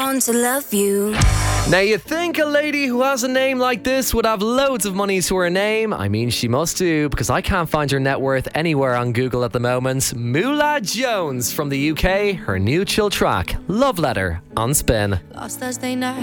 want to love you. Now, you'd think a lady who has a name like this would have loads of money to her name. I mean, she must do, because I can't find her net worth anywhere on Google at the moment. Moolah Jones from the UK, her new chill track, Love Letter, on Spin. Last Thursday night.